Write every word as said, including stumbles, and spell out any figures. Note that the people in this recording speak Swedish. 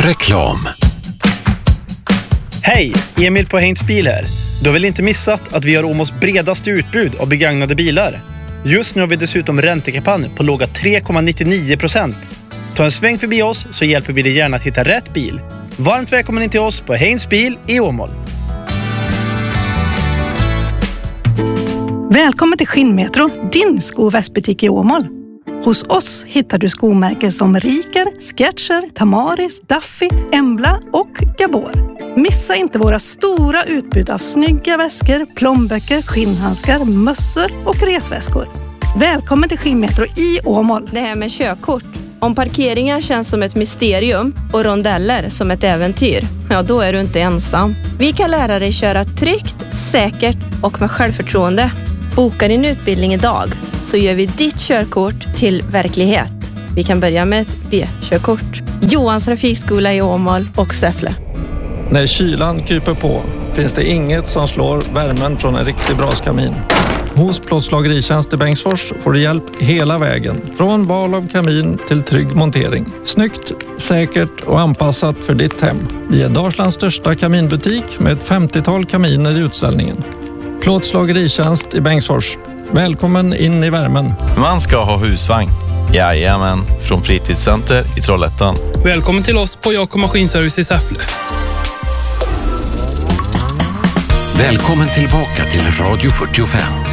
Reklam. Hej, Emil på Heinz bil här. Du har väl inte missat att vi har Åmåls bredaste utbud av begagnade bilar? Just nu har vi dessutom räntekampanj på låga tre komma nittionio procent. Ta en sväng förbi oss så hjälper vi dig gärna att hitta rätt bil. Varmt välkommen in till oss på Heinz bil i Åmål. Välkommen till Skinnmetro, din sko- och västbutik i Åmål. Hos oss hittar du skomärken som Riker, Sketcher, Tamaris, Duffy, Embla och Gabor. Missa inte våra stora utbud av snygga väskor, plånböcker, skinnhandskar, mössor och resväskor. Välkommen till Skinnmetro i Åmål. Det här med körkort. Om parkeringar känns som ett mysterium och rondeller som ett äventyr, ja då är du inte ensam. Vi kan lära dig köra tryggt, säkert och med självförtroende. Boka din utbildning idag så gör vi ditt körkort till verklighet. Vi kan börja med ett B-körkort. Johans trafikskola i Åmål och Säffle. När kylan kryper på finns det inget som slår värmen från en riktig braskamin. Hos Plåtslageritjänst i Bengtsfors får du hjälp hela vägen. Från val av kamin till trygg montering. Snyggt, säkert och anpassat för ditt hem. Vi är Dalslands största kaminbutik med ett femtiotal kaminer i utställningen. Plåtslageritjänst i Bengtsfors. Välkommen in i värmen. Man ska ha husvagn. Jajamän, från Fritidscenter i Trollhättan. Välkommen till oss på Jakob Maskinservice i Säffle. Välkommen tillbaka till Radio fyrtiofem.